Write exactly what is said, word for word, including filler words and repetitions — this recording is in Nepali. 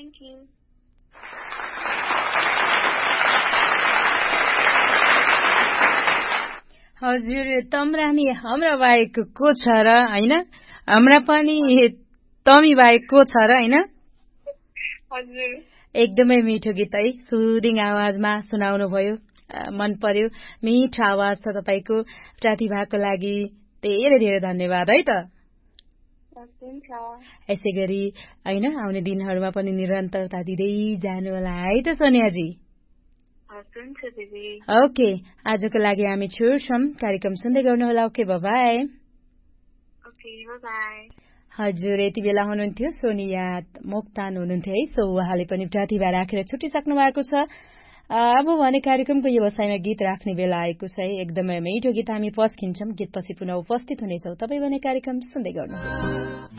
Thank you. हजुर तम्रानी हाम्रा बाहेक को छ र हैन हाम्रा पनि तमी बाहेक को छ र हैन हजुर एकदमै मिठो गीत है सुदिङ आवाजमा सुनाउनु भयो मन पर्यो मिठो आवाज छ तपाईको प्रतिभाको लागि धेरै धेरै धन्यवाद है त यसै गरी हैन आउने दिनहरुमा पनि निरन्तरता दिँदै जानु होला है त सोनियाजी ओके आजको लागि हामी छुट्छौं कार्यक्रम सुन्दै गर्नुहोला ओके बाइ हजुर यति बेला हुनुहुन्थ्यो सोनिया मोक्तान हुनुहुन्थ्यो है सो उहाँले पनि प्रतिभा राखेर छुटिसक्नु भएको छ अब भने कार्यक्रमको व्यवसायमा गीत राख्ने बेला आएको छ है एकदमै मिठो गीत हामी पस्किन्छौं गीत पछि पुनः उपस्थित हुनेछौं तपाई भने कार्यक्रम सुन्दै गर्नुहोला